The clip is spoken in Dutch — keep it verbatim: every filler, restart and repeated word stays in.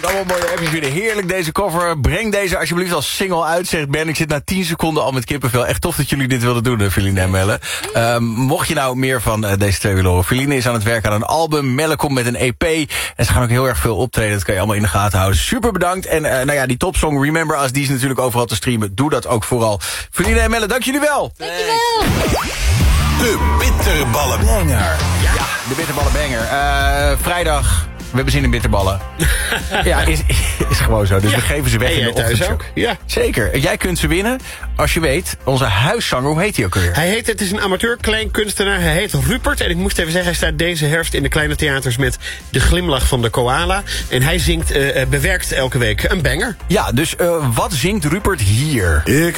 allemaal mooie appjes binnen. Heerlijk deze cover. Breng deze alsjeblieft als single uit, zegt Ben. Ik zit na tien seconden al met kippenvel. Echt tof dat jullie dit wilden doen, Feline en Melle. Um, mocht je nou meer van uh, deze twee willen horen. Feline is aan het werken aan een album. Melle komt met een E P. En ze gaan ook heel erg veel optreden. Dat kan je allemaal in de gaten houden. Super bedankt. En uh, nou ja, die topsong Remember Us, die is natuurlijk overal te streamen. Doe dat ook vooral. Feline en Melle, dank jullie wel. Dankjewel. De bitterballenbanger. Ja, de bitterballenbanger. Uh, vrijdag. We hebben zin in bitterballen. Ja, is, is gewoon zo. Dus ja. we geven ze weg en in de ochtendshow. ook. Ja. Zeker. Jij kunt ze winnen als je weet. Onze huiszanger, hoe heet hij ook alweer? Hij heet, het is een amateur kleinkunstenaar. Hij heet Rupert. En ik moest even zeggen, hij staat deze herfst in de kleine theaters met De Glimlach van de Koala. En hij zingt, uh, bewerkt elke week een banger. Ja, dus uh, wat zingt Rupert hier? Ik